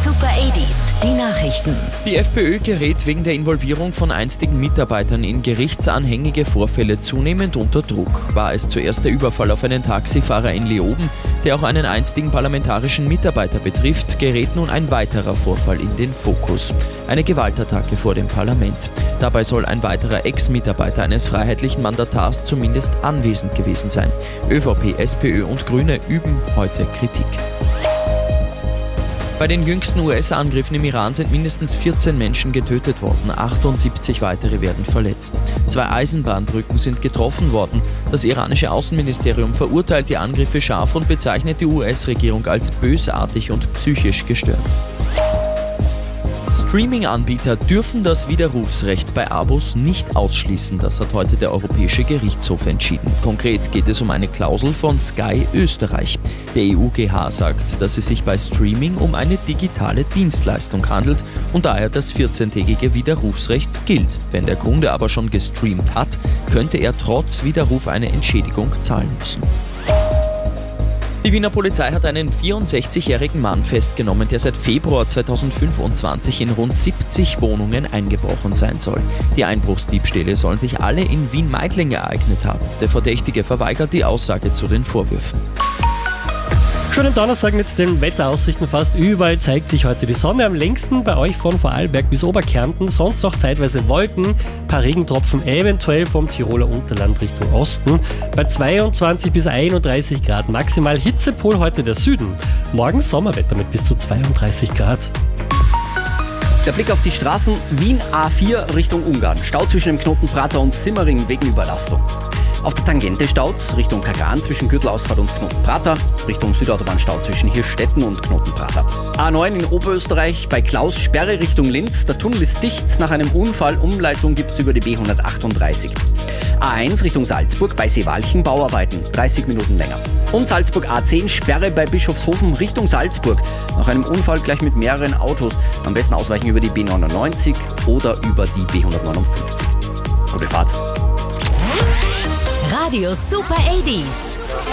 Super 80s, die Nachrichten. Die FPÖ gerät wegen der Involvierung von einstigen Mitarbeitern in gerichtsanhängige Vorfälle zunehmend unter Druck. War es zuerst der Überfall auf einen Taxifahrer in Leoben, der auch einen einstigen parlamentarischen Mitarbeiter betrifft, gerät nun ein weiterer Vorfall in den Fokus. Eine Gewaltattacke vor dem Parlament. Dabei soll ein weiterer Ex-Mitarbeiter eines freiheitlichen Mandatars zumindest anwesend gewesen sein. ÖVP, SPÖ und Grüne üben heute Kritik. Bei den jüngsten US-Angriffen im Iran sind mindestens 14 Menschen getötet worden, 78 weitere werden verletzt. 2 Eisenbahnbrücken sind getroffen worden. Das iranische Außenministerium verurteilt die Angriffe scharf und bezeichnet die US-Regierung als bösartig und psychisch gestört. Streaming-Anbieter dürfen das Widerrufsrecht bei Abos nicht ausschließen. Das hat heute der Europäische Gerichtshof entschieden. Konkret geht es um eine Klausel von Sky Österreich. Der EuGH sagt, dass es sich bei Streaming um eine digitale Dienstleistung handelt und daher das 14-tägige Widerrufsrecht gilt. Wenn der Kunde aber schon gestreamt hat, könnte er trotz Widerruf eine Entschädigung zahlen müssen. Die Wiener Polizei hat einen 64-jährigen Mann festgenommen, der seit Februar 2025 in rund 70 Wohnungen eingebrochen sein soll. Die Einbruchsdiebstähle sollen sich alle in Wien-Meidling ereignet haben. Der Verdächtige verweigert die Aussage zu den Vorwürfen. Schönen Donnerstag mit den Wetteraussichten. Fast überall zeigt sich heute die Sonne. Am längsten bei euch von Vorarlberg bis Oberkärnten. Sonst noch zeitweise Wolken, ein paar Regentropfen eventuell vom Tiroler Unterland Richtung Osten. Bei 22 bis 31 Grad maximal. Hitzepol heute der Süden. Morgen Sommerwetter mit bis zu 32 Grad. Der Blick auf die Straßen. Wien A4 Richtung Ungarn. Stau zwischen dem Knoten Prater und Simmering wegen Überlastung. Auf der Tangente Staus Richtung Kagan zwischen Gürtelausfahrt und Knoten Prater. Richtung Südautobahn Stau zwischen Hirstetten und Knoten Prater. A9 in Oberösterreich bei Klaus Sperre Richtung Linz. Der Tunnel ist dicht. Nach einem Unfall Umleitung gibt es über die B138. A1 Richtung Salzburg bei Seewalchen Bauarbeiten. 30 Minuten länger. Und Salzburg A10 Sperre bei Bischofshofen Richtung Salzburg. Nach einem Unfall gleich mit mehreren Autos. Am besten ausweichen über die B99 oder über die B159. Gute Fahrt. Radio Super 80s.